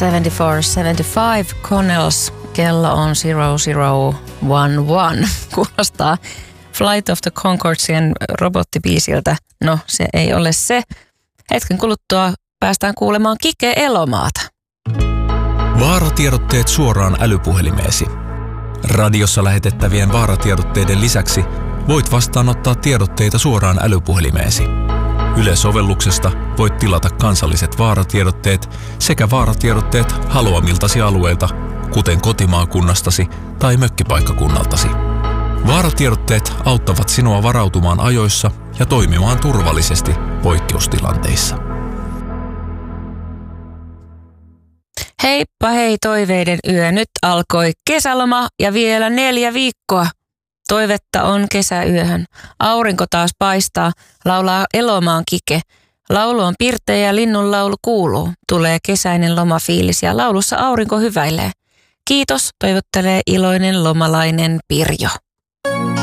7475 Connells. Kello on 0011. Kuulostaa Flight of the Conchordsien robottibiisiltä. No, se ei ole se. Hetken kuluttua päästään kuulemaan Kike Elomaata. Vaaratiedotteet suoraan älypuhelimeesi. Radiossa lähetettävien vaaratiedotteiden lisäksi voit vastaanottaa tiedotteita suoraan älypuhelimeesi. Yle-sovelluksesta voit tilata kansalliset vaaratiedotteet sekä vaaratiedotteet haluamiltasi alueilta, kuten kotimaakunnastasi tai mökkipaikkakunnaltasi. Vaaratiedotteet auttavat sinua varautumaan ajoissa ja toimimaan turvallisesti poikkeustilanteissa. Heippa hei toiveiden yö. Nyt alkoi kesäloma ja vielä 4 viikkoa. Toivetta on kesäyöhön. Aurinko taas paistaa, laulaa Elomaan Kike. Laulu on pirteä ja linnun laulu kuuluu. Tulee kesäinen lomafiilis ja laulussa aurinko hyväilee. Kiitos, toivottelee iloinen lomalainen Pirjo.